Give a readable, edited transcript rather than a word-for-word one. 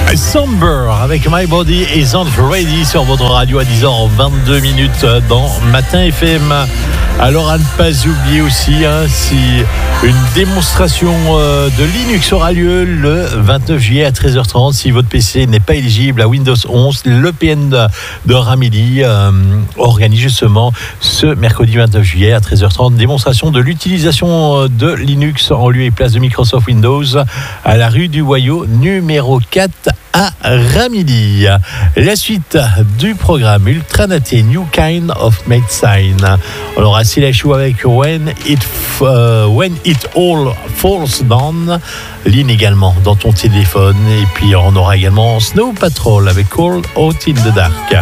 Somber avec My Body Isn't Ready sur votre radio à 10h22 dans Matin FM. Alors à ne pas oublier aussi, si une démonstration de Linux aura lieu le 29 juillet à 13h30. Si votre PC n'est pas éligible à Windows 11, le PN de Ramilly organise justement ce mercredi 29 juillet à 13h30 démonstration de l'utilisation de Linux en lieu et place de Microsoft Windows à la rue du Waillot numéro 4 à Ramilly. La suite du programme Ultranaté New Kind of Medicine. On aura Silachou avec When It All Falls Down. Line également dans ton téléphone. Et puis on aura également Snow Patrol avec Cold Out in the Dark.